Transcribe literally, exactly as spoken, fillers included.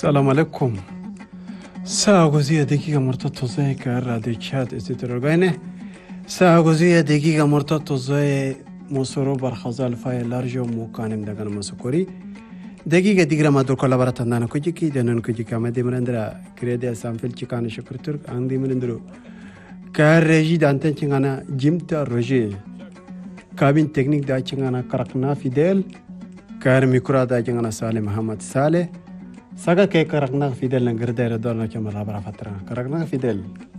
السلام عليكم. ساعة جزية دقيقة مرتبطة زي كراديو شات استيتروغاينه. ساعة جزية دقيقة مرتبطة زي مصورو برخزال فاي لارجو مكانم دعنا مسكوري. دقيقة دقيقة ما دور كلا برات عندنا كوجيكي جنون كوجيكا ما دي مرندرا كريديا سامفيل تشيكان شكرتور عندي مرندرو. كارجي دانتن تشينغانا جيمتا روجي. كابين تكنيك دا تشينغانا كركنا فيدل. كار ميكرا دا تشينغانا سالم محمد سالم. Saga ke karakna Fidel nang gerdera dorna kemar labra fatra. Karakna Fidel.